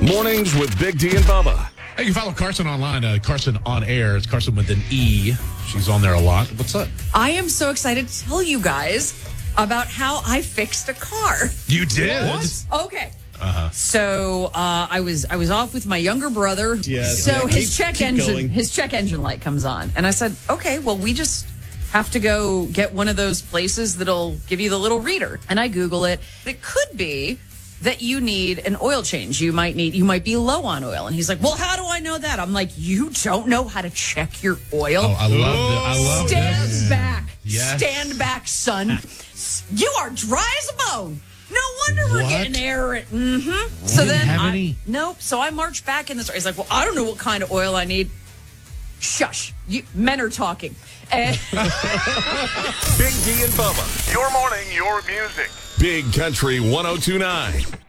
Mornings with Big D and Bubba. Hey, you can follow Carson online, Carson on air. It's Carson with an E. She's on there a lot. What's up? I am so excited to tell you guys about how I fixed a car. You did? What? Okay. So I was off with my younger brother. Yes. So Yeah, his keep going. check engine light comes on, and I said, okay, well, we just have to go get one of those places that'll give you the little reader. And I Google it. It could be that you need an oil change. You might be low on oil. And he's like, well, how do I know that? I'm like, you don't know how to check your oil? Oh, I love this. Stand back. Yes. Stand back, son. You are dry as a bone. No wonder we're What? getting air. Mm-hmm. So then have any? Nope. So I marched back in the store. He's like, well, I don't know what kind of oil I need. Shush. Men are talking. Big D and Bubba. Your morning, your music. Big Country 1029.